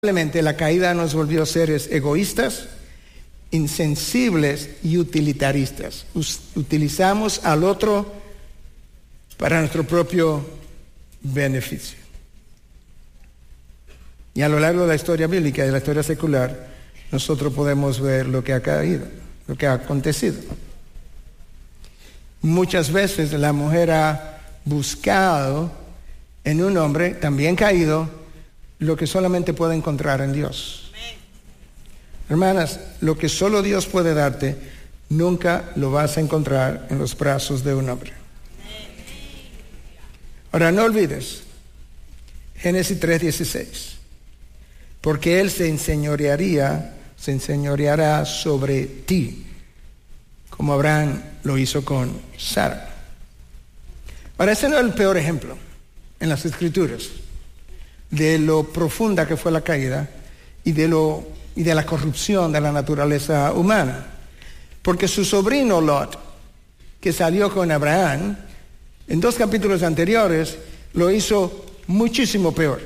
Lamentablemente, la caída nos volvió seres egoístas, insensibles y utilitaristas. Utilizamos al otro para nuestro propio beneficio. Y a lo largo de la historia bíblica y de la historia secular, nosotros podemos ver lo que ha caído, lo que ha acontecido. Muchas veces la mujer ha buscado en un hombre también caído lo que solamente puede encontrar en Dios. Hermanas, lo que solo Dios puede darte, nunca lo vas a encontrar en los brazos de un hombre. Ahora, no olvides, Génesis 3:16, porque Él se enseñoreará sobre ti, como Abraham lo hizo con Sara. Ahora, ese no es el peor ejemplo en las Escrituras de lo profunda que fue la caída y de la corrupción de la naturaleza humana. Porque su sobrino Lot, que salió con Abraham, en 2 capítulos anteriores, lo hizo muchísimo peor.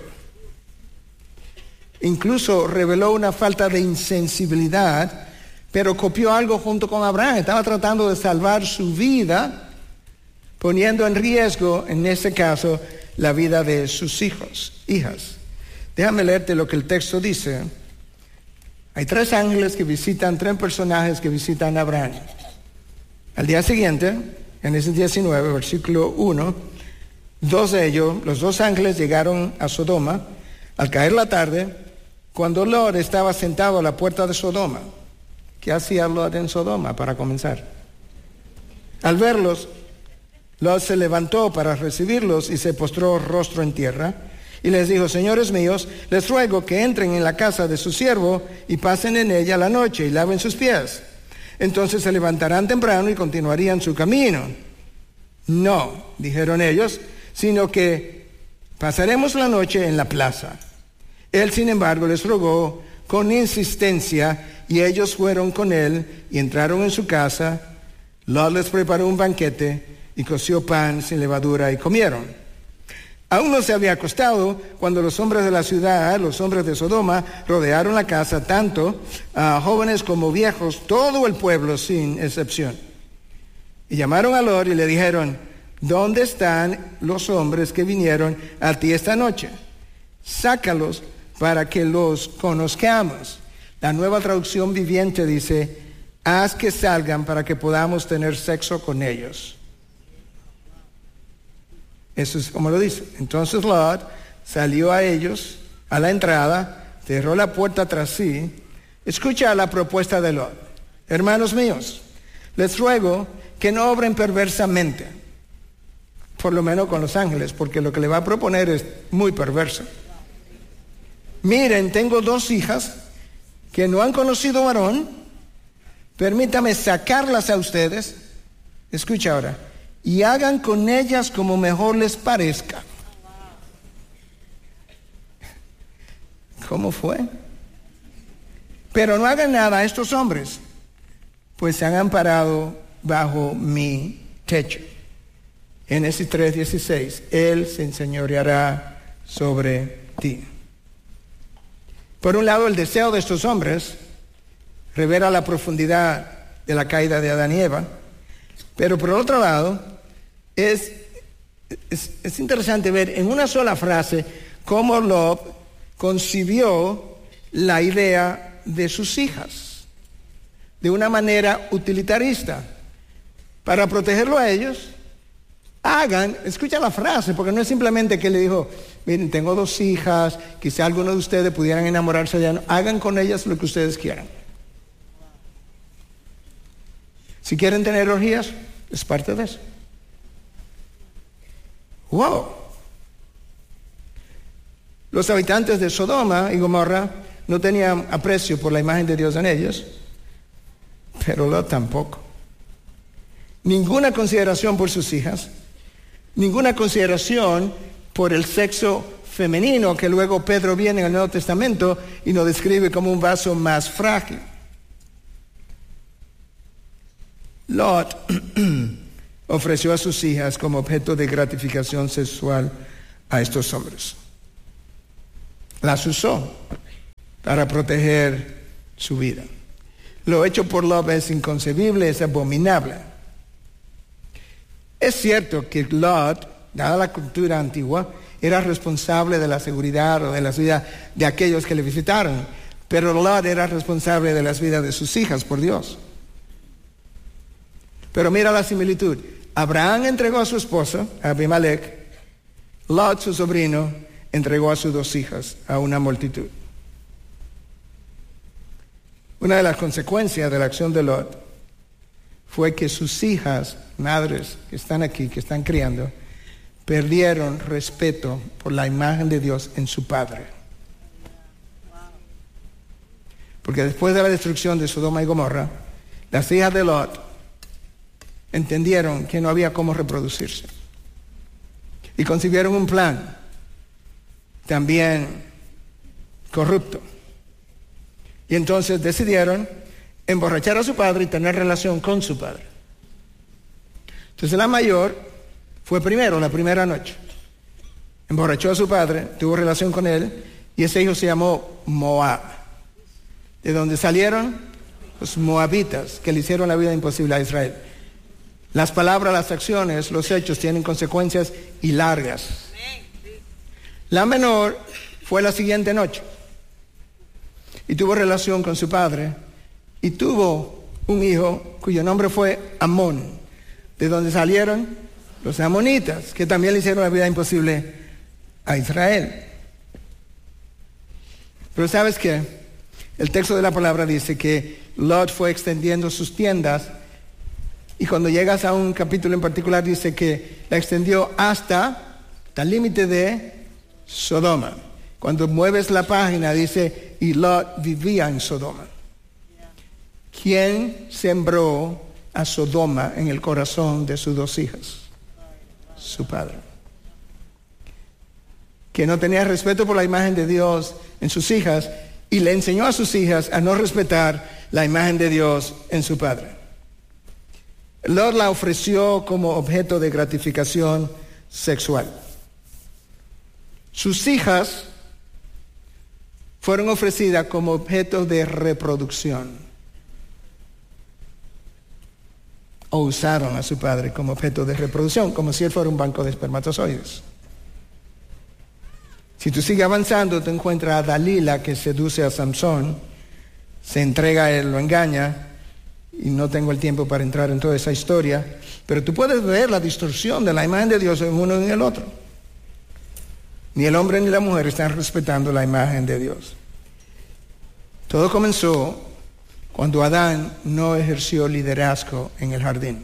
Incluso reveló una falta de insensibilidad, pero copió algo junto con Abraham. Estaba tratando de salvar su vida, poniendo en riesgo, en ese caso, la vida de sus hijas. Déjame leerte lo que el texto dice. Hay 3 ángeles que visitan, 3 personajes que visitan a Abraham. Al día siguiente, Génesis 19, versículo 1, 2 de ellos, los 2 ángeles llegaron a Sodoma al caer la tarde, cuando Lot estaba sentado a la puerta de Sodoma. ¿Qué hacía Lot en Sodoma para comenzar? Al verlos, Lot se levantó para recibirlos y se postró rostro en tierra y les dijo: señores míos, les ruego que entren en la casa de su siervo y pasen en ella la noche y laven sus pies. Entonces se levantarán temprano y continuarían su camino. No, dijeron ellos, sino que pasaremos la noche en la plaza. Él, sin embargo, les rogó con insistencia y ellos fueron con él y entraron en su casa. Lot les preparó un banquete y coció pan sin levadura y comieron. Aún no se había acostado cuando los hombres de la ciudad, los hombres de Sodoma, rodearon la casa, tanto jóvenes como viejos, todo el pueblo sin excepción. Y llamaron a Lot y le dijeron: ¿dónde están los hombres que vinieron a ti esta noche? Sácalos para que los conozcamos. La Nueva Traducción Viviente dice: haz que salgan para que podamos tener sexo con ellos. Eso es como lo dice. Entonces Lot salió a ellos, a la entrada, cerró la puerta tras sí. Escucha la propuesta de Lot. Hermanos míos, les ruego que no obren perversamente, por lo menos con los ángeles, porque lo que le va a proponer es muy perverso. Miren, tengo 2 hijas que no han conocido varón. Permítame sacarlas a ustedes. Escucha ahora. Y hagan con ellas como mejor les parezca. ¿Cómo fue? Pero no hagan nada a estos hombres, pues se han amparado bajo mi techo. Génesis 3:16. Él se enseñoreará sobre ti. Por un lado, el deseo de estos hombres revela la profundidad de la caída de Adán y Eva, pero por otro lado, es interesante ver en una sola frase cómo Lot concibió la idea de sus hijas de una manera utilitarista. Para protegerlo a ellos, escucha la frase, porque no es simplemente que le dijo: miren, tengo 2 hijas, quizá alguno de ustedes pudieran enamorarse de ellas. Hagan con ellas lo que ustedes quieran. Si quieren tener orgías, es parte de eso. ¡Wow! Los habitantes de Sodoma y Gomorra no tenían aprecio por la imagen de Dios en ellos, pero Lot tampoco. Ninguna consideración por sus hijas, ninguna consideración por el sexo femenino, que luego Pedro viene en el Nuevo Testamento y nos describe como un vaso más frágil. Lot ofreció a sus hijas como objeto de gratificación sexual a estos hombres. Las usó. para proteger su vida. Lo hecho por Lot es inconcebible, es abominable. Es cierto que Lot, dada la cultura antigua, era responsable de la seguridad o de las vidas de aquellos que le visitaron, pero Lot era responsable de las vidas de sus hijas, por Dios. Pero mira la similitud. Abraham entregó a su esposa, a Abimelech. Lot, su sobrino, entregó a sus 2 hijas a una multitud. Una de las consecuencias de la acción de Lot fue que sus hijas, madres que están aquí, que están criando, perdieron respeto por la imagen de Dios en su padre. Porque después de la destrucción de Sodoma y Gomorra, las hijas de Lot entendieron que no había cómo reproducirse. Y concibieron un plan también corrupto. Y entonces decidieron emborrachar a su padre y tener relación con su padre. Entonces la mayor fue primero, la primera noche. Emborrachó a su padre, tuvo relación con él, y ese hijo se llamó Moab. De donde salieron los moabitas, que le hicieron la vida imposible a Israel. Las palabras, las acciones, los hechos tienen consecuencias y largas. La menor fue la siguiente noche y tuvo relación con su padre y tuvo un hijo cuyo nombre fue Amón, de donde salieron los amonitas, que también le hicieron la vida imposible a Israel. Pero ¿sabes qué? El texto de la palabra dice que Lot fue extendiendo sus tiendas, y cuando llegas a un capítulo en particular dice que la extendió hasta el límite de Sodoma. Cuando mueves la página dice, y Lot vivía en Sodoma. ¿Quién sembró a Sodoma en el corazón de sus 2 hijas? Su padre. Que no tenía respeto por la imagen de Dios en sus hijas y le enseñó a sus hijas a no respetar la imagen de Dios en su padre. Lot la ofreció como objeto de gratificación sexual. Sus hijas fueron ofrecidas como objeto de reproducción. O usaron a su padre como objeto de reproducción, como si él fuera un banco de espermatozoides. Si tú sigues avanzando, te encuentras a Dalila, que seduce a Samson, se entrega a él, lo engaña, y no tengo el tiempo para entrar en toda esa historia, pero tú puedes ver la distorsión de la imagen de Dios en uno y en el otro. Ni el hombre ni la mujer están respetando la imagen de Dios. Todo comenzó cuando Adán no ejerció liderazgo en el jardín.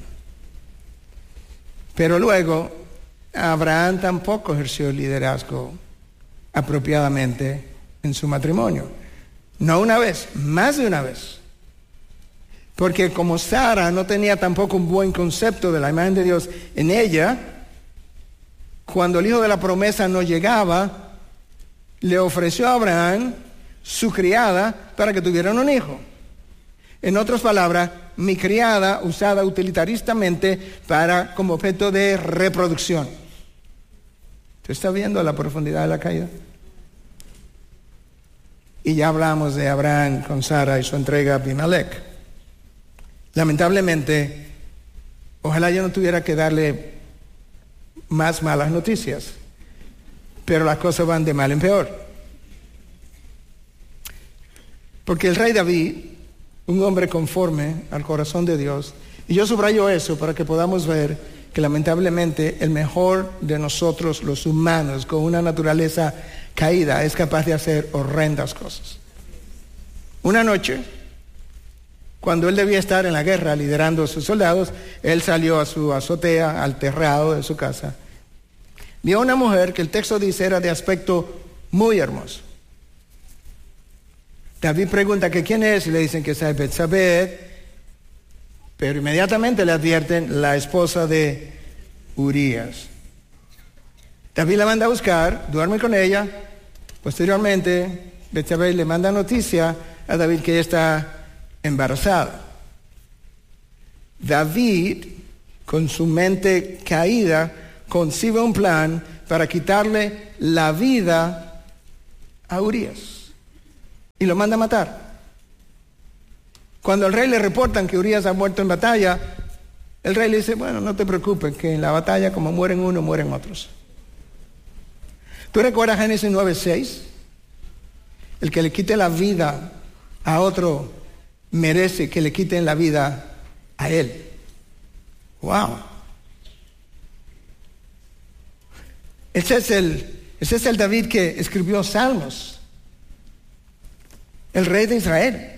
Pero luego, Abraham tampoco ejerció liderazgo apropiadamente en su matrimonio. No una vez, más de una vez. Porque como Sara no tenía tampoco un buen concepto de la imagen de Dios en ella, cuando el hijo de la promesa no llegaba, le ofreció a Abraham su criada para que tuvieran un hijo. En otras palabras, mi criada usada utilitaristamente como objeto de reproducción. ¿Tú estás viendo la profundidad de la caída? Y ya hablamos de Abraham con Sara y su entrega a Abimelech. Lamentablemente, ojalá yo no tuviera que darle más malas noticias, pero las cosas van de mal en peor. Porque el rey David, un hombre conforme al corazón de Dios, y yo subrayo eso para que podamos ver que lamentablemente el mejor de nosotros, los humanos, con una naturaleza caída, es capaz de hacer horrendas cosas. Una noche, cuando él debía estar en la guerra liderando a sus soldados, él salió a su azotea, al terrado de su casa. Vio a una mujer que el texto dice era de aspecto muy hermoso. David pregunta que quién es y le dicen que es Betsabé, pero inmediatamente le advierten la esposa de Urías. David la manda a buscar, duerme con ella. Posteriormente, Betsabé le manda noticia a David que ella está embarazada. David, con su mente caída, concibe un plan para quitarle la vida a Urías. y lo manda a matar. Cuando al rey le reportan que Urías ha muerto en batalla, el rey le dice, bueno, no te preocupes, que en la batalla como mueren unos, mueren otros. ¿Tú recuerdas Génesis 9:6? El que le quite la vida a otro merece que le quiten la vida a él. ¡Wow! Ese es el David que escribió Salmos. El rey de Israel.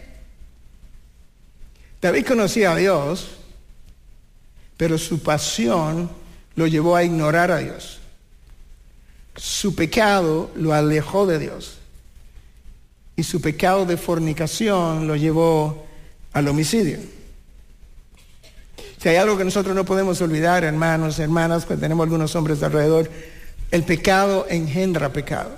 David conocía a Dios, pero su pasión lo llevó a ignorar a Dios. Su pecado lo alejó de Dios. Y su pecado de fornicación lo llevó al homicidio. Si hay algo que nosotros no podemos olvidar, hermanos, hermanas, pues tenemos algunos hombres alrededor, el pecado engendra pecado.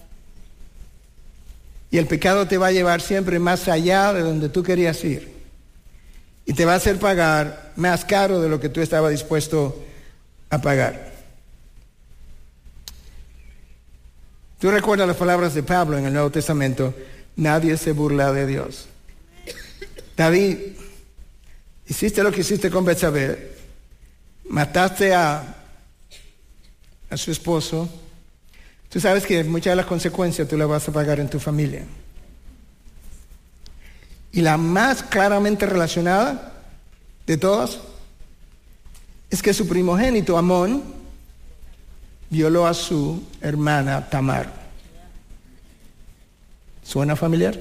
Y el pecado te va a llevar siempre más allá de donde tú querías ir. Y te va a hacer pagar más caro de lo que tú estabas dispuesto a pagar. Tú recuerdas las palabras de Pablo en el Nuevo Testamento, nadie se burla de Dios. David, hiciste lo que hiciste con Betsabé, mataste a su esposo. Tú sabes que muchas de las consecuencias tú las vas a pagar en tu familia. Y la más claramente relacionada de todas es que su primogénito Amón violó a su hermana Tamar. ¿Suena familiar?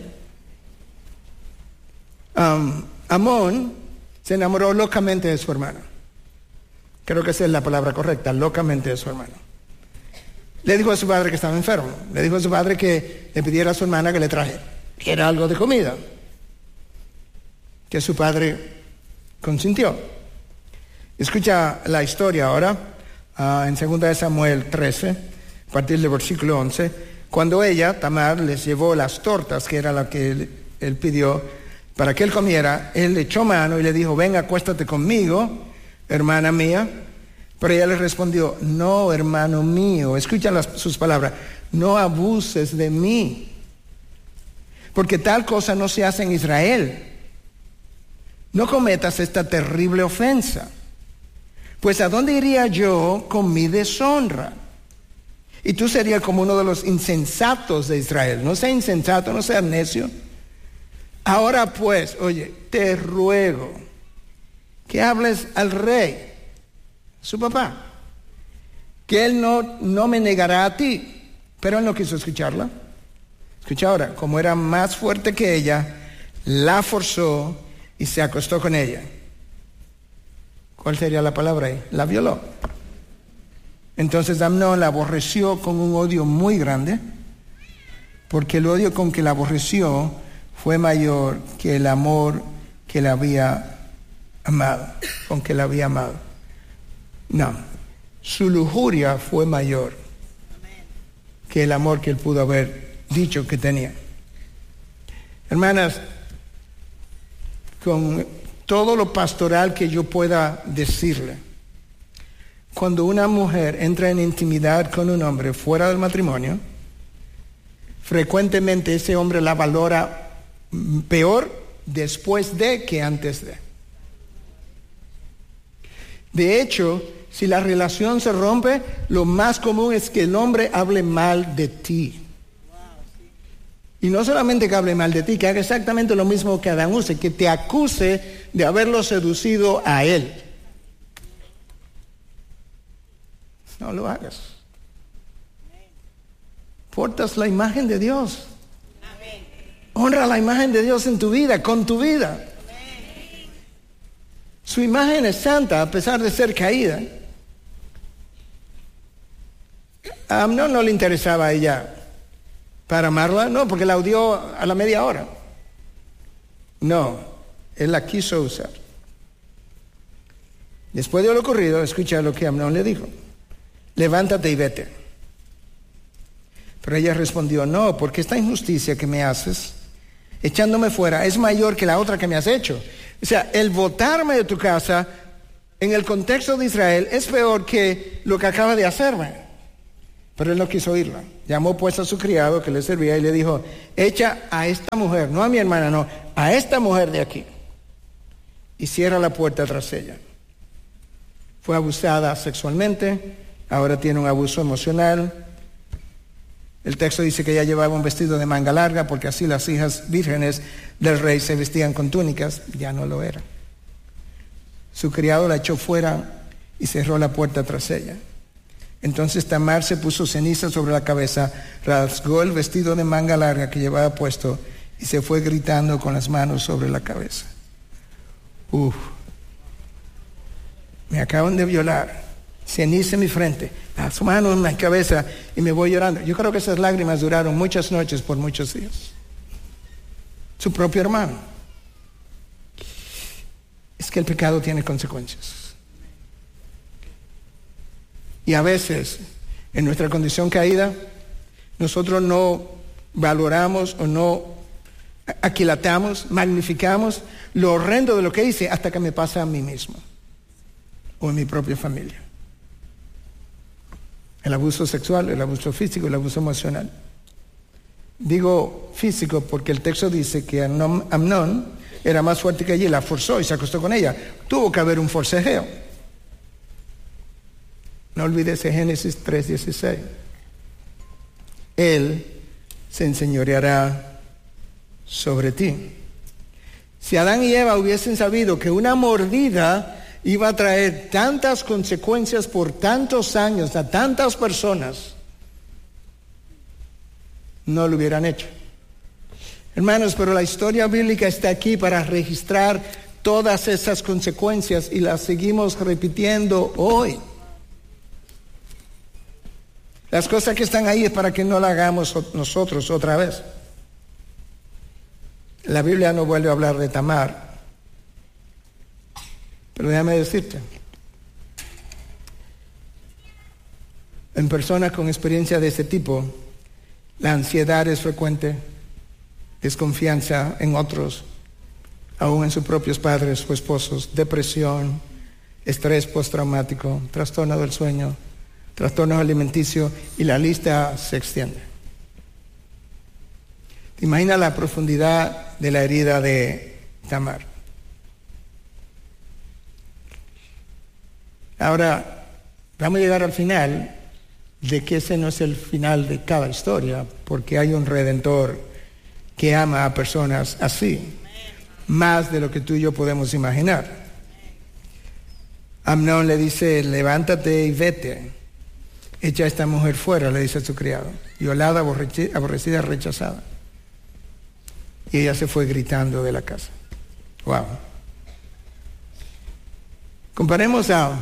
Amón se enamoró locamente de su hermana. Creo que esa es la palabra correcta, locamente de su hermana. Le dijo a su padre que estaba enfermo. Le dijo a su padre que le pidiera a su hermana que le trajera algo de comida. Que su padre consintió. Escucha la historia ahora, en 2 Samuel 13, a partir del versículo 11, cuando ella, Tamar, les llevó las tortas, que era la que él pidió, para que él comiera, él le echó mano y le dijo, ven, acuéstate conmigo, hermana mía. Pero ella le respondió, no, hermano mío, escucha sus palabras, no abuses de mí, porque tal cosa no se hace en Israel. No cometas esta terrible ofensa, pues ¿a dónde iría yo con mi deshonra? Y tú serías como uno de los insensatos de Israel. No seas insensato, no seas necio. Ahora pues, oye, te ruego que hables al rey, su papá, que él no me negará a ti. Pero él no quiso escucharla. Escucha ahora, como era más fuerte que ella, la forzó y se acostó con ella. ¿Cuál sería la palabra ahí? La violó. Entonces Amnón la aborreció con un odio muy grande, porque el odio con que la aborreció fue mayor que el amor que la había amado, con que la había amado. No, su lujuria fue mayor que el amor que él pudo haber dicho que tenía. Hermanas, con todo lo pastoral que yo pueda decirle, cuando una mujer entra en intimidad con un hombre fuera del matrimonio, frecuentemente ese hombre la valora peor después de que antes de. De hecho, si la relación se rompe, lo más común es que el hombre hable mal de ti. Y no solamente que hable mal de ti, que haga exactamente lo mismo que Adán use, que te acuse de haberlo seducido a él. No lo hagas. Portas la imagen de Dios. Honra la imagen de Dios en tu vida, con tu vida. Su imagen es santa a pesar de ser caída. A Amnón no le interesaba a ella para amarla, no, porque la odió a la media hora. No, él la quiso usar. Después de lo ocurrido, escucha lo que Amnón le dijo. Levántate y vete. Pero ella respondió, no, porque esta injusticia que me haces, echándome fuera, es mayor que la otra que me has hecho. O sea, el botarme de tu casa, en el contexto de Israel, es peor que lo que acaba de hacerme. Pero él no quiso oírla. Llamó pues a su criado que le servía y le dijo, echa a esta mujer, no a mi hermana, no, a esta mujer de aquí. Y cierra la puerta tras ella. Fue abusada sexualmente, ahora tiene un abuso emocional. El texto dice que ella llevaba un vestido de manga larga porque así las hijas vírgenes del rey se vestían con túnicas, ya no lo era. Su criado la echó fuera y cerró la puerta tras ella. Entonces Tamar se puso ceniza sobre la cabeza, rasgó el vestido de manga larga que llevaba puesto y se fue gritando con las manos sobre la cabeza. Me acaban de violar, ceniza en mi frente, las manos en la cabeza y me voy llorando. Yo creo que esas lágrimas duraron muchas noches por muchos días. Su propio hermano. Es que el pecado tiene consecuencias. Y a veces, en nuestra condición caída, nosotros no valoramos o no aquilatamos, magnificamos lo horrendo de lo que hice hasta que me pasa a mí mismo o en mi propia familia. El abuso sexual, el abuso físico, el abuso emocional. Digo físico porque el texto dice que Amnón era más fuerte que ella y la forzó y se acostó con ella. Tuvo que haber un forcejeo. No olvides Génesis 3:16. Él se enseñoreará sobre ti. Si Adán y Eva hubiesen sabido que una mordida iba a traer tantas consecuencias por tantos años a tantas personas, no lo hubieran hecho. Hermanos, pero la historia bíblica está aquí para registrar todas esas consecuencias y las seguimos repitiendo hoy. Las cosas que están ahí es para que no las hagamos nosotros otra vez. La Biblia no vuelve a hablar de Tamar. Pero déjame decirte, en personas con experiencia de ese tipo, la ansiedad es frecuente, desconfianza en otros, aún en sus propios padres o esposos, depresión, estrés postraumático, trastorno del sueño, trastornos alimenticios y la lista se extiende. ¿Te imaginas la profundidad de la herida de Tamar? Ahora, vamos a llegar al final de que ese no es el final de cada historia, porque hay un Redentor que ama a personas así, más de lo que tú y yo podemos imaginar. Amnón le dice, levántate y vete. Echa a esta mujer fuera, le dice a su criado. Violada, aborrecida, rechazada. Y ella se fue gritando de la casa. Wow. Comparemos a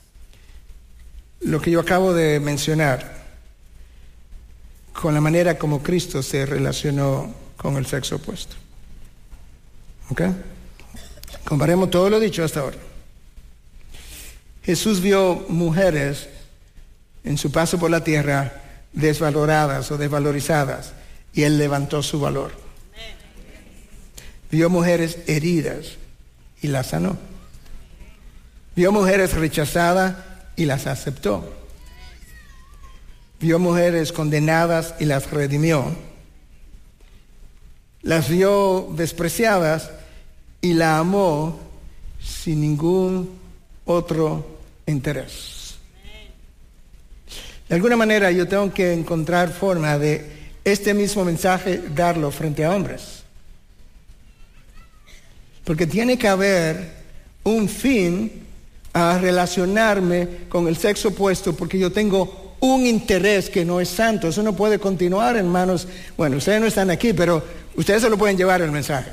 lo que yo acabo de mencionar con la manera como Cristo se relacionó con el sexo opuesto. ¿Ok? Comparemos todo lo dicho hasta ahora. Jesús vio mujeres en su paso por la tierra desvaloradas o desvalorizadas y Él levantó su valor. Vio mujeres heridas y las sanó. Vio mujeres rechazadas y las aceptó. Vio mujeres condenadas y las redimió. Las vio despreciadas y la amó sin ningún otro interés. De alguna manera yo tengo que encontrar forma de este mismo mensaje darlo frente a hombres. Porque tiene que haber un fin a relacionarme con el sexo opuesto porque yo tengo un interés que no es santo. Eso no puede continuar, hermanos. Bueno, ustedes no están aquí, pero ustedes se lo pueden llevar el mensaje.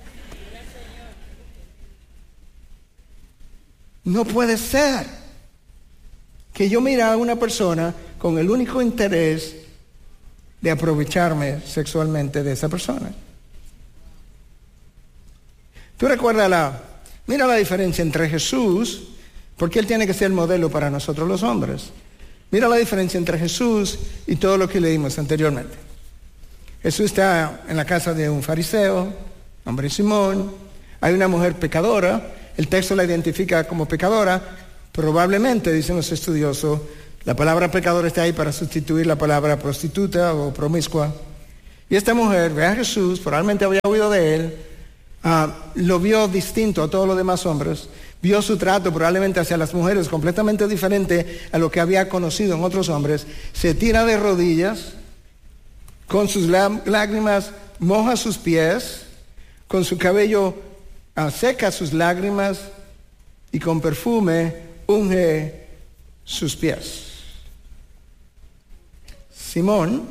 No puede ser que yo mire a una persona con el único interés de aprovecharme sexualmente de esa persona. Tú recuerdas mira la diferencia entre Jesús, porque Él tiene que ser el modelo para nosotros los hombres. Mira la diferencia entre Jesús y todo lo que leímos anteriormente. Jesús está en la casa de un fariseo, hombre Simón, hay una mujer pecadora, el texto la identifica como pecadora, probablemente, dicen los estudiosos, La palabra pecador está ahí para sustituir la palabra prostituta o promiscua. Y esta mujer ve a Jesús, probablemente había oído de él, lo vio distinto a todos los demás hombres, vio su trato probablemente hacia las mujeres completamente diferente a lo que había conocido en otros hombres, se tira de rodillas, con sus lágrimas moja sus pies, con su cabello seca sus lágrimas y con perfume unge sus pies. Simón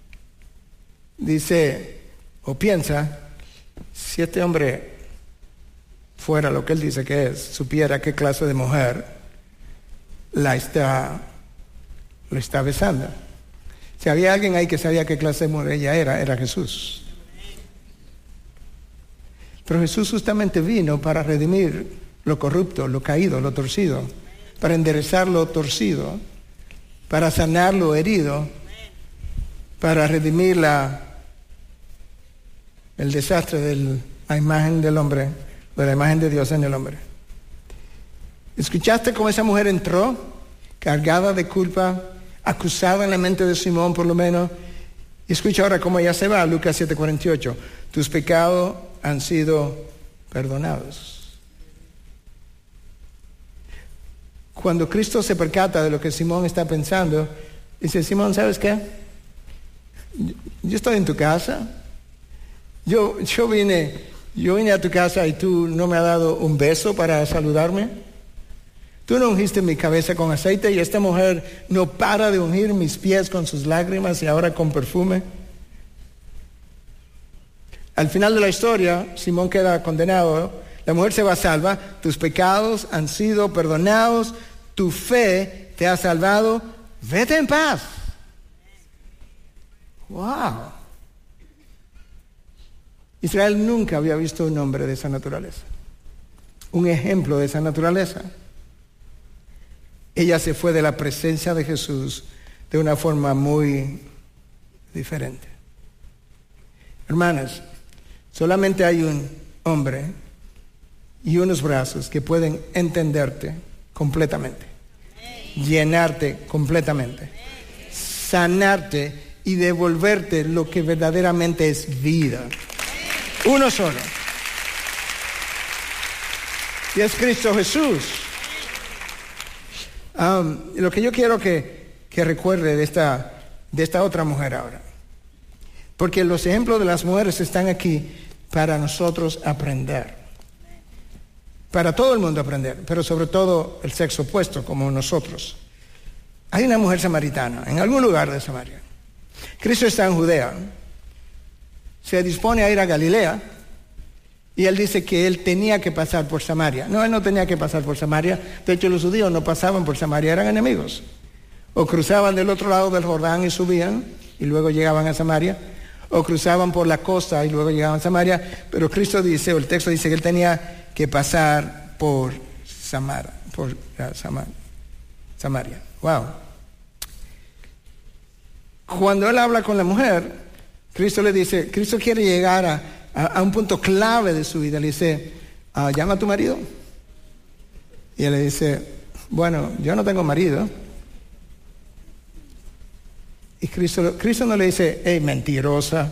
dice o piensa, si este hombre fuera lo que él dice que es, supiera qué clase de mujer lo está besando. Si había alguien ahí que sabía qué clase de mujer ella era Jesús. Pero Jesús justamente vino para redimir lo corrupto, lo caído, lo torcido, para enderezar lo torcido, para sanar lo herido, para redimir el desastre de la imagen del hombre, de la imagen de Dios en el hombre. ¿Escuchaste cómo esa mujer entró, cargada de culpa, acusada en la mente de Simón por lo menos? Y escucha ahora cómo ella se va, Lucas 7:48. Tus pecados han sido perdonados. Cuando Cristo se percata de lo que Simón está pensando, dice, Simón, ¿sabes qué? Yo estoy en tu casa. Yo vine a tu casa y tú no me has dado un beso para saludarme. Tú no ungiste mi cabeza con aceite y esta mujer no para de ungir mis pies con sus lágrimas y ahora con perfume. Al final de la historia, Simón queda condenado. La mujer se va salva. Tus pecados han sido perdonados. Tu fe te ha salvado. Vete en paz. ¡Wow! Israel nunca había visto un hombre de esa naturaleza. Un ejemplo de esa naturaleza. Ella se fue de la presencia de Jesús de una forma muy diferente. Hermanas, solamente hay un hombre y unos brazos que pueden entenderte completamente, llenarte completamente, sanarte y devolverte lo que verdaderamente es vida. Uno solo. Y es Cristo Jesús. Lo que yo quiero que recuerde de esta otra mujer ahora. Porque los ejemplos de las mujeres están aquí para nosotros aprender. Para todo el mundo aprender, pero sobre todo el sexo opuesto como nosotros. Hay una mujer samaritana en algún lugar de Samaria. Cristo está en Judea. Se dispone a ir a Galilea y él dice que él tenía que pasar por Samaria. No, él no tenía que pasar por Samaria. De hecho, los judíos no pasaban por Samaria, eran enemigos. O cruzaban del otro lado del Jordán y subían y luego llegaban a Samaria. O cruzaban por la costa y luego llegaban a Samaria. Pero Cristo dice, o el texto dice que él tenía que pasar por Samaria. Wow. Cuando él habla con la mujer, Cristo le dice, Cristo quiere llegar a un punto clave de su vida. Le dice, llama a tu marido. Y él le dice, bueno, yo no tengo marido. Y Cristo no le dice, hey, mentirosa.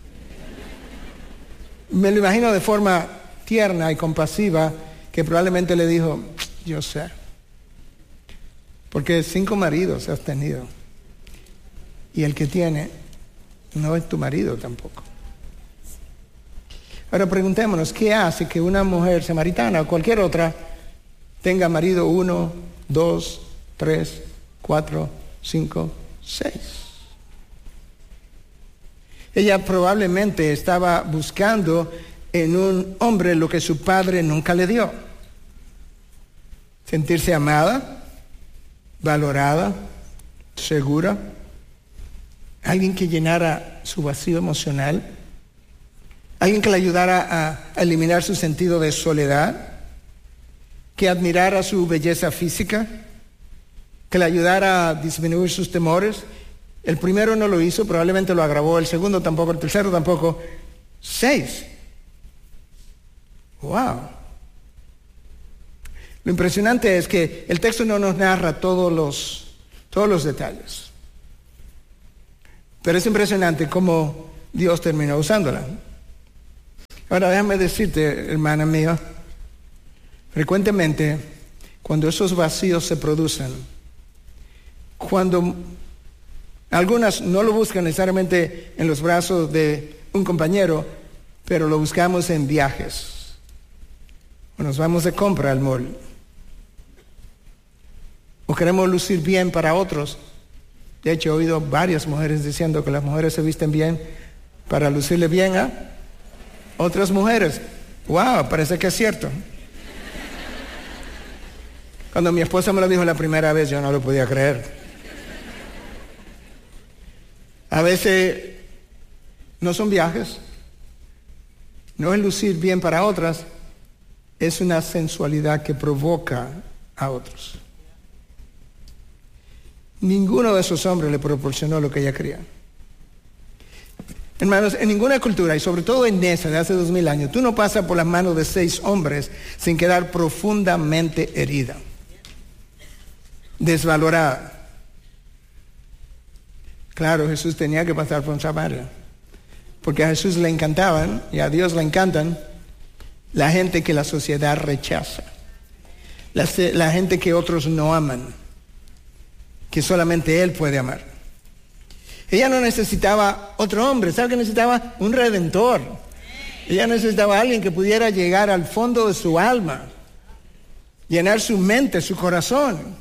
Me lo imagino de forma tierna y compasiva, que probablemente le dijo, yo sé. Porque 5 maridos has tenido. Y el que tiene no es tu marido tampoco. Ahora preguntémonos, ¿qué hace que una mujer samaritana o cualquier otra tenga marido 1, 2, 3, 4, 5, 6? Ella probablemente estaba buscando en un hombre lo que su padre nunca le dio. Sentirse amada, valorada, segura. Alguien que llenara su vacío emocional. Alguien que le ayudara a eliminar su sentido de soledad. Que admirara su belleza física. Que le ayudara a disminuir sus temores. El primero no lo hizo, probablemente lo agravó. El segundo tampoco, el tercero tampoco. 6. ¡Wow! Lo impresionante es que el texto no nos narra todos todos los detalles. Pero es impresionante cómo Dios terminó usándola. Ahora déjame decirte, hermana mía, frecuentemente cuando esos vacíos se producen, cuando algunas no lo buscan necesariamente en los brazos de un compañero, pero lo buscamos en viajes, o nos vamos de compra al mall, o queremos lucir bien para otros. De hecho, he oído varias mujeres diciendo que las mujeres se visten bien para lucirle bien a otras mujeres. ¡Wow! Parece que es cierto. Cuando mi esposa me lo dijo la primera vez, yo no lo podía creer. A veces no son viajes, no es lucir bien para otras, es una sensualidad que provoca a otros. Ninguno de esos hombres le proporcionó lo que ella quería. Hermanos, en ninguna cultura, y sobre todo en esa de hace 2000 años, tú no pasas por las manos de 6 hombres sin quedar profundamente herida, desvalorada. Claro, Jesús tenía que pasar por Samaria, porque a Jesús le encantaban, y a Dios le encantan, la gente que la sociedad rechaza, la gente que otros no aman, que solamente Él puede amar. Ella no necesitaba otro hombre, ¿sabe que necesitaba? Un redentor. Ella necesitaba a alguien que pudiera llegar al fondo de su alma, llenar su mente, su corazón.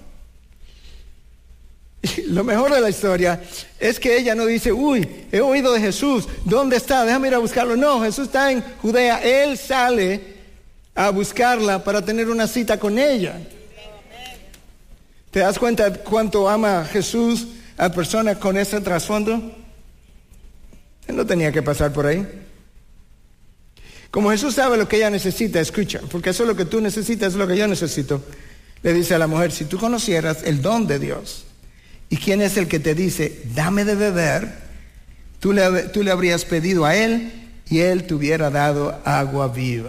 Y lo mejor de la historia es que ella no dice, uy, he oído de Jesús, ¿dónde está? Déjame ir a buscarlo. No, Jesús está en Judea, Él sale a buscarla para tener una cita con ella. ¿Te das cuenta cuánto ama Jesús a personas con ese trasfondo? Él no tenía que pasar por ahí. Como Jesús sabe lo que ella necesita, escucha, porque eso es lo que tú necesitas, es lo que yo necesito. Le dice a la mujer, si tú conocieras el don de Dios, y quién es el que te dice, dame de beber, tú le habrías pedido a Él, y Él te hubiera dado agua viva.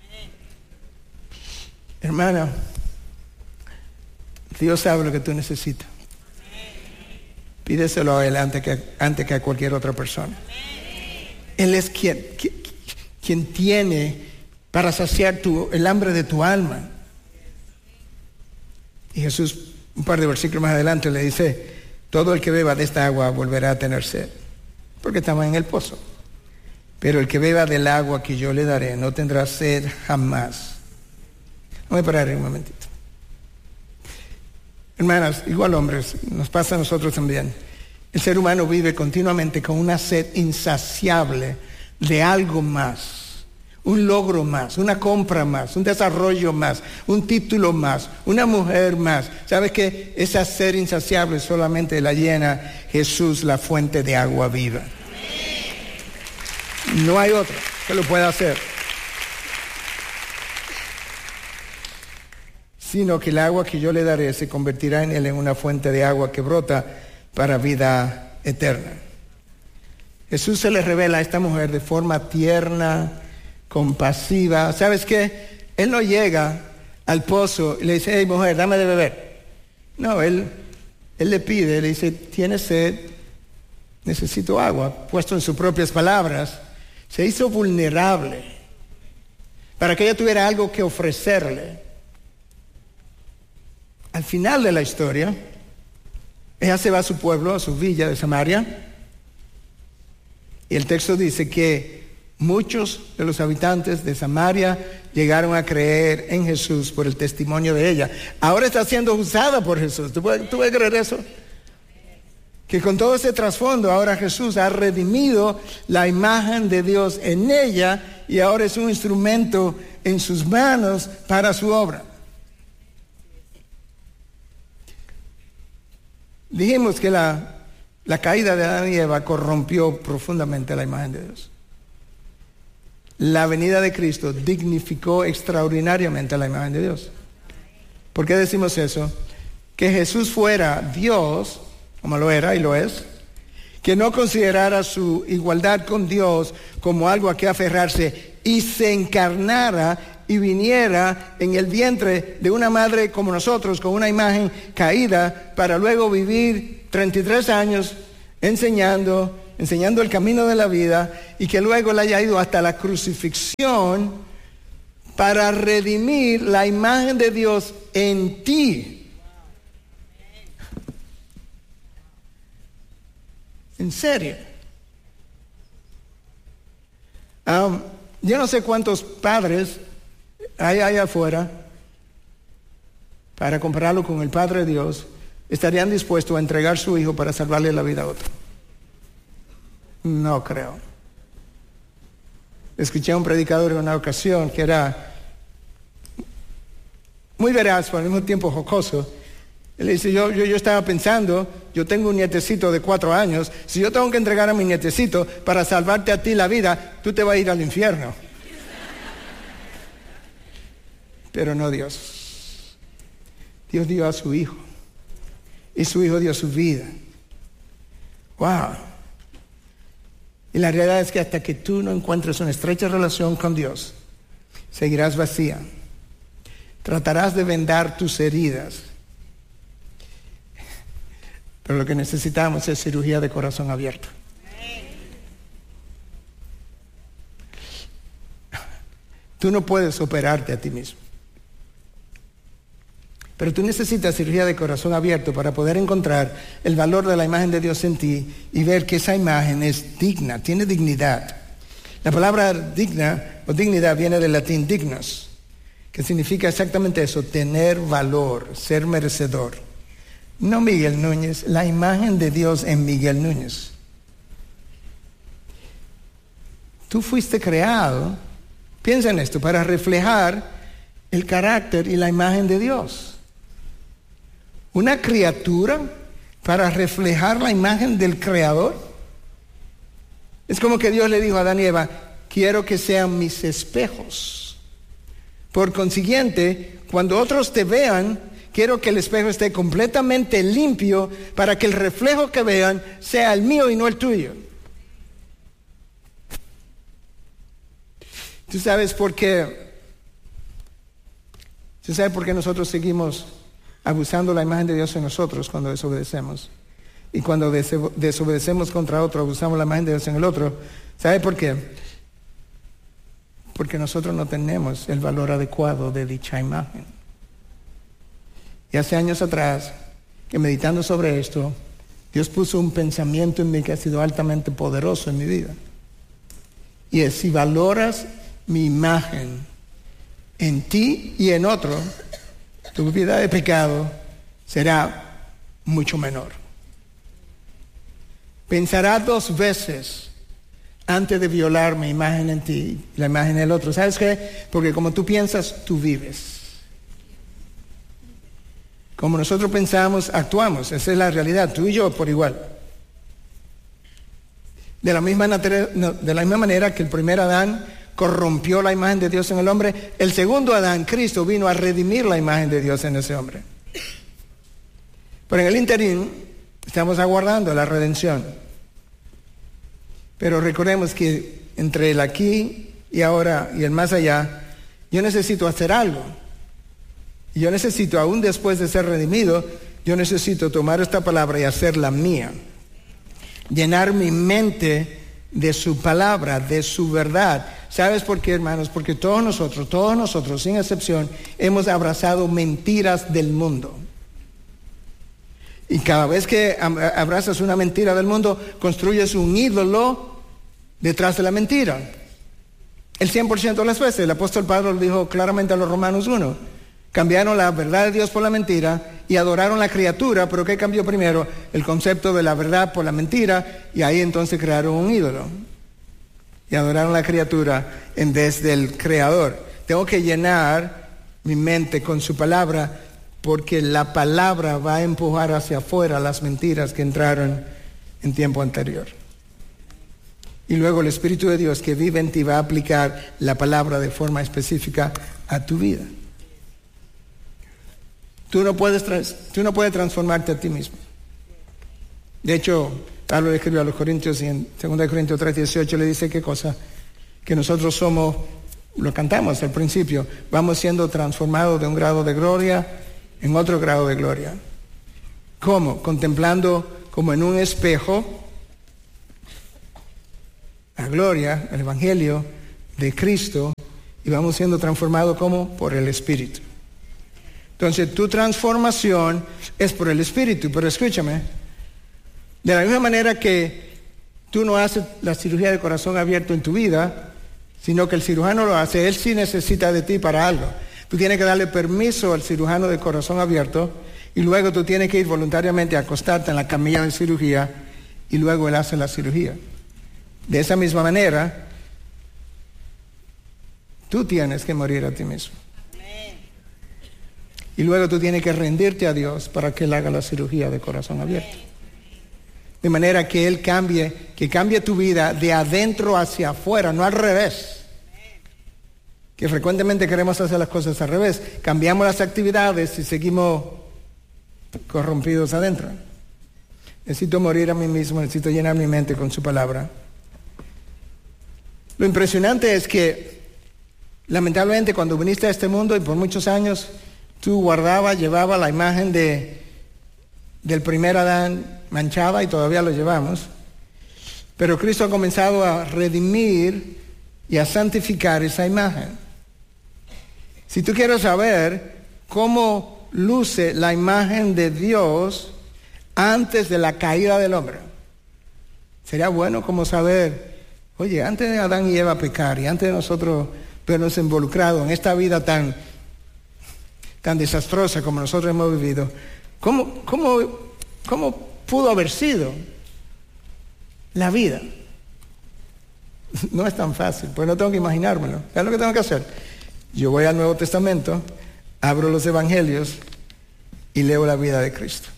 Hermana, Dios sabe lo que tú necesitas. Pídeselo a Él antes que a cualquier otra persona. Él es quien tiene para saciar el hambre de tu alma. Y Jesús, un par de versículos más adelante, le dice, todo el que beba de esta agua volverá a tener sed, porque estaba en el pozo. Pero el que beba del agua que yo le daré no tendrá sed jamás. Voy a parar un momentito. Hermanas, igual hombres, nos pasa a nosotros también. El ser humano vive continuamente con una sed insaciable de algo más, un logro más, una compra más, un desarrollo más, un título más, una mujer más. ¿Sabes qué? Esa sed insaciable solamente la llena Jesús, la fuente de agua viva. No hay otro que lo pueda hacer. Sino que el agua que yo le daré se convertirá en él en una fuente de agua que brota para vida eterna. Jesús se le revela a esta mujer de forma tierna, compasiva. ¿Sabes qué? Él no llega al pozo y le dice, hey mujer, dame de beber. No, él le pide, le dice, ¿tienes sed? Necesito agua. Puesto en sus propias palabras, se hizo vulnerable para que ella tuviera algo que ofrecerle. Al final de la historia, ella se va a su pueblo, a su villa de Samaria, y el texto dice que muchos de los habitantes de Samaria llegaron a creer en Jesús por el testimonio de ella. Ahora está siendo usada por Jesús. ¿Tú puedes creer eso? Que con todo ese trasfondo, ahora Jesús ha redimido la imagen de Dios en ella y ahora es un instrumento en sus manos para su obra. Dijimos que la caída de Adán y Eva corrompió profundamente la imagen de Dios. La venida de Cristo dignificó extraordinariamente la imagen de Dios. ¿Por qué decimos eso? Que Jesús fuera Dios, como lo era y lo es, que no considerara su igualdad con Dios como algo a que aferrarse y se encarnara y viniera en el vientre de una madre como nosotros, con una imagen caída, para luego vivir 33 años enseñando el camino de la vida, y que luego le haya ido hasta la crucifixión para redimir la imagen de Dios en ti. En serio. Yo no sé cuántos padres hay allá afuera, para compararlo con el Padre de Dios, estarían dispuestos a entregar su hijo para salvarle la vida a otro. No creo. Escuché a un predicador en una ocasión que era muy veraz, pero al mismo tiempo jocoso. Él dice, yo estaba pensando, yo tengo un nietecito de 4 años, si yo tengo que entregar a mi nietecito para salvarte a ti la vida, tú te vas a ir al infierno. Pero no Dios. Dios dio a su hijo, y su hijo dio su vida. Wow. Y la realidad es que hasta que tú no encuentres una estrecha relación con Dios, seguirás vacía. Tratarás de vendar tus heridas. Pero lo que necesitamos es cirugía de corazón abierto. Tú no puedes operarte a ti mismo. Pero tú necesitas cirugía de corazón abierto para poder encontrar el valor de la imagen de Dios en ti y ver que esa imagen es digna, tiene dignidad. La palabra digna o dignidad viene del latín dignus, que significa exactamente eso, tener valor, ser merecedor. No Miguel Núñez, la imagen de Dios en Miguel Núñez. Tú fuiste creado, piensa en esto, para reflejar el carácter y la imagen de Dios. Una criatura para reflejar la imagen del Creador. Es como que Dios le dijo a Adán y Eva, quiero que sean mis espejos. Por consiguiente, cuando otros te vean, quiero que el espejo esté completamente limpio para que el reflejo que vean sea el mío y no el tuyo. ¿Tú sabes por qué nosotros seguimos abusando la imagen de Dios en nosotros cuando desobedecemos? Y cuando desobedecemos contra otro, abusamos la imagen de Dios en el otro. ¿Sabe por qué? Porque nosotros no tenemos el valor adecuado de dicha imagen. Y hace años atrás, que meditando sobre esto, Dios puso un pensamiento en mí que ha sido altamente poderoso en mi vida. Y es, si valoras mi imagen en ti y en otro, tu vida de pecado será mucho menor. Pensará 2 veces antes de violar mi imagen en ti y la imagen en el otro. ¿Sabes qué? Porque como tú piensas, tú vives. Como nosotros pensamos, actuamos. Esa es la realidad, tú y yo por igual. De la misma manera que el primer Adán corrompió la imagen de Dios en el hombre, el segundo Adán, Cristo, vino a redimir la imagen de Dios en ese hombre. Pero en el interín estamos aguardando la redención. Pero recordemos que entre el aquí y ahora y el más allá, yo necesito hacer algo. Y yo necesito, aún después de ser redimido, yo necesito tomar esta palabra y hacerla mía. Llenar mi mente de su palabra, de su verdad. ¿Sabes por qué, hermanos? Porque todos nosotros, sin excepción, hemos abrazado mentiras del mundo. Y cada vez que abrazas una mentira del mundo, construyes un ídolo detrás de la mentira. El 100% de las veces, el apóstol Pablo lo dijo claramente a los Romanos 1. Cambiaron la verdad de Dios por la mentira y adoraron la criatura, pero ¿qué cambió primero? El concepto de la verdad por la mentira, y ahí entonces crearon un ídolo. Y adoraron la criatura en vez del Creador. Tengo que llenar mi mente con su palabra, porque la palabra va a empujar hacia afuera las mentiras que entraron en tiempo anterior. Y luego el Espíritu de Dios que vive en ti va a aplicar la palabra de forma específica a tu vida. Tú no puedes transformarte a ti mismo. De hecho, Pablo le escribió a los Corintios y en 2 Corintios 3:18 le dice ¿qué cosa? Que nosotros somos lo cantamos al principio, vamos siendo transformados de un grado de gloria en otro grado de gloria. ¿Cómo? Contemplando como en un espejo la gloria, el Evangelio de Cristo, y vamos siendo transformados como por el Espíritu. Entonces tu transformación es por el Espíritu, pero escúchame, de la misma manera que tú no haces la cirugía de corazón abierto en tu vida, sino que el cirujano lo hace, él sí necesita de ti para algo. Tú tienes que darle permiso al cirujano de corazón abierto y luego tú tienes que ir voluntariamente a acostarte en la camilla de cirugía y luego él hace la cirugía. De esa misma manera, tú tienes que morir a ti mismo. Y luego tú tienes que rendirte a Dios para que Él haga la cirugía de corazón abierto. De manera que Él cambie tu vida de adentro hacia afuera, no al revés. Que frecuentemente queremos hacer las cosas al revés. Cambiamos las actividades y seguimos corrompidos adentro. Necesito morir a mí mismo, necesito llenar mi mente con su palabra. Lo impresionante es que, lamentablemente, cuando viniste a este mundo y por muchos años, tú llevabas la imagen del primer Adán manchada y todavía lo llevamos. Pero Cristo ha comenzado a redimir y a santificar esa imagen. Si tú quieres saber cómo luce la imagen de Dios antes de la caída del hombre, sería bueno como saber, oye, antes de Adán y Eva pecar y antes de nosotros vernos involucrados en esta vida tan desastrosa como nosotros hemos vivido, ¿cómo pudo haber sido la vida? No es tan fácil, pues no tengo que imaginármelo. ¿Sabes lo que tengo que hacer? Yo voy al Nuevo Testamento, abro los Evangelios y leo la vida de Cristo.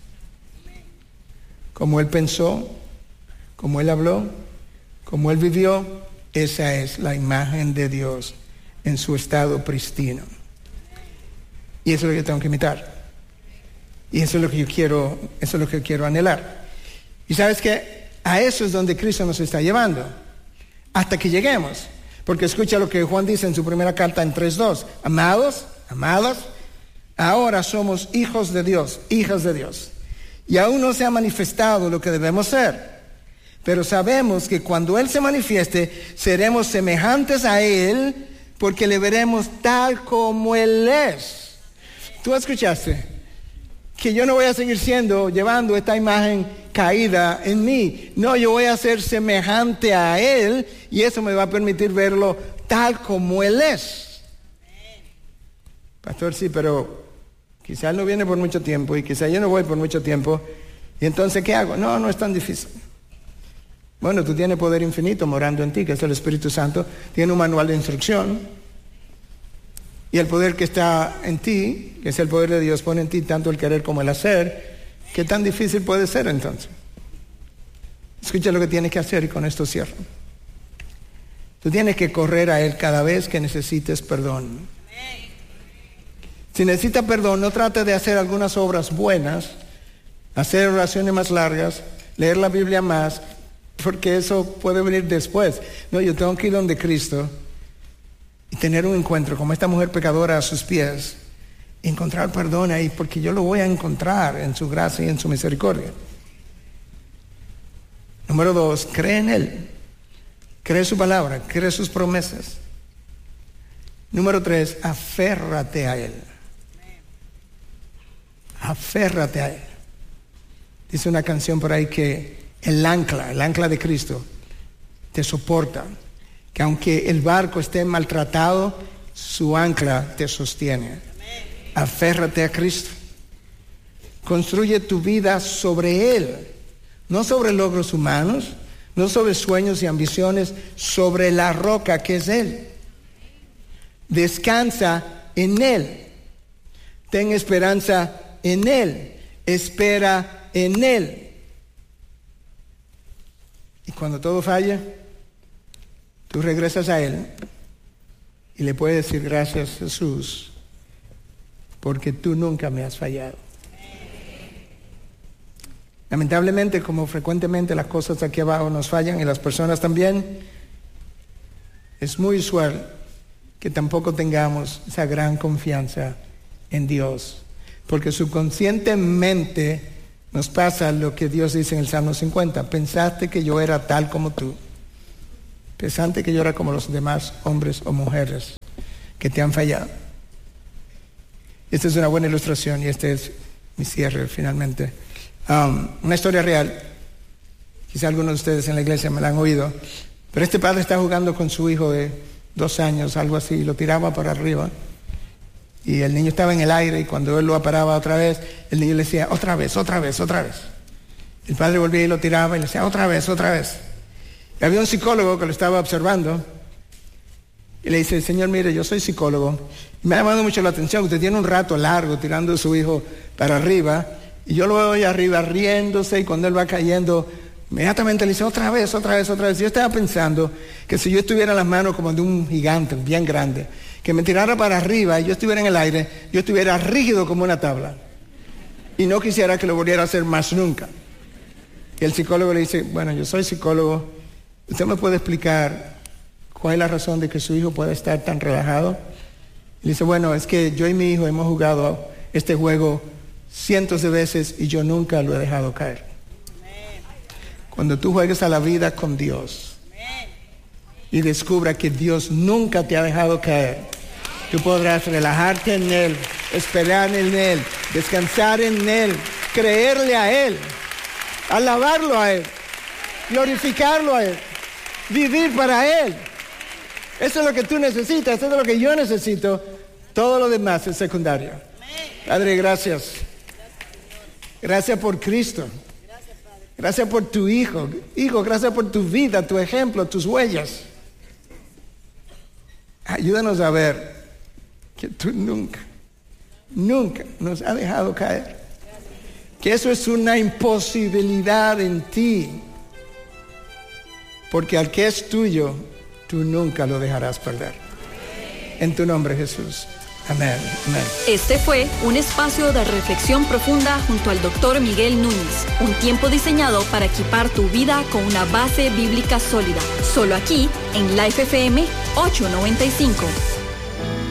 Como Él pensó, como Él habló, como Él vivió, esa es la imagen de Dios en su estado pristino. Y eso es lo que yo tengo que imitar. Y eso es lo que yo quiero anhelar. Y sabes que a eso es donde Cristo nos está llevando. Hasta que lleguemos. Porque escucha lo que Juan dice en su primera carta en 3:2. Amados, amadas, ahora somos hijos de Dios, hijas de Dios. Y aún no se ha manifestado lo que debemos ser. Pero sabemos que cuando Él se manifieste, seremos semejantes a Él, porque le veremos tal como Él es. ¿Tú escuchaste? Que yo no voy a seguir llevando esta imagen caída en mí. No, yo voy a ser semejante a Él y eso me va a permitir verlo tal como Él es. Pastor, sí, pero quizá Él no viene por mucho tiempo y quizá yo no voy por mucho tiempo. ¿Y entonces qué hago? No es tan difícil. Bueno, tú tienes poder infinito morando en ti, que es el Espíritu Santo. Tiene un manual de instrucción. Y el poder que está en ti, que es el poder de Dios, pone en ti tanto el querer como el hacer. ¿Qué tan difícil puede ser entonces? Escucha lo que tienes que hacer y con esto cierro. Tú tienes que correr a Él cada vez que necesites perdón. Si necesitas perdón, no trates de hacer algunas obras buenas, hacer oraciones más largas, leer la Biblia más, porque eso puede venir después. No, yo tengo que ir donde Cristo y tener un encuentro como esta mujer pecadora a sus pies, encontrar perdón ahí, porque yo lo voy a encontrar en su gracia y en su misericordia. Número 2, cree en Él, cree su palabra, cree sus promesas. Número 3, aférrate a Él. Aférrate a Él. Dice una canción por ahí que el ancla de Cristo te soporta. Que aunque el barco esté maltratado, su ancla te sostiene. Aférrate a Cristo. Construye tu vida sobre Él, no sobre logros humanos, no sobre sueños y ambiciones, sobre la roca que es Él. Descansa en Él. Ten esperanza en Él. Espera en Él. Y cuando todo falla, tú regresas a Él y le puedes decir gracias, Jesús, porque tú nunca me has fallado. Lamentablemente, como frecuentemente las cosas aquí abajo nos fallan y las personas también, es muy usual que tampoco tengamos esa gran confianza en Dios. Porque subconscientemente nos pasa lo que Dios dice en el Salmo 50. Pensaste que yo era tal como tú. Pensaste que yo era como los demás hombres o mujeres que te han fallado. Esta es una buena ilustración y este es mi cierre finalmente. Una historia real. Quizá algunos de ustedes en la iglesia me la han oído. Pero este padre está jugando con su hijo de 2 años, algo así, y lo tiraba para arriba. Y el niño estaba en el aire y cuando él lo paraba otra vez, el niño le decía, otra vez, otra vez, otra vez. El padre volvía y lo tiraba y le decía, otra vez, otra vez. Y había un psicólogo que lo estaba observando y le dice, señor, mire, yo soy psicólogo. Y me ha llamado mucho la atención, usted tiene un rato largo tirando a su hijo para arriba y yo lo veo ahí arriba riéndose y cuando él va cayendo, inmediatamente le dice, otra vez, otra vez, otra vez. Yo estaba pensando que si yo estuviera en las manos como de un gigante bien grande, que me tirara para arriba y yo estuviera en el aire, yo estuviera rígido como una tabla. Y no quisiera que lo volviera a hacer más nunca. Y el psicólogo le dice, bueno, yo soy psicólogo, ¿usted me puede explicar cuál es la razón de que su hijo pueda estar tan relajado? Y le dice, bueno, es que yo y mi hijo hemos jugado este juego cientos de veces y yo nunca lo he dejado caer. Cuando tú juegues a la vida con Dios y descubra que Dios nunca te ha dejado caer, tú podrás relajarte en Él, esperar en Él, descansar en Él, creerle a Él, alabarlo a Él, glorificarlo a Él, vivir para Él. Eso es lo que tú necesitas, eso es lo que yo necesito. Todo lo demás es secundario. Padre, gracias. Gracias por Cristo. Gracias por tu Hijo. Hijo, gracias por tu vida, tu ejemplo, tus huellas. Ayúdanos a ver que tú nunca nos has dejado caer. Que eso es una imposibilidad en ti. Porque al que es tuyo, tú nunca lo dejarás perder. En tu nombre, Jesús. Amén. Amén. Este fue un espacio de reflexión profunda junto al Dr. Miguel Núñez. Un tiempo diseñado para equipar tu vida con una base bíblica sólida. Solo aquí en Life FM 895.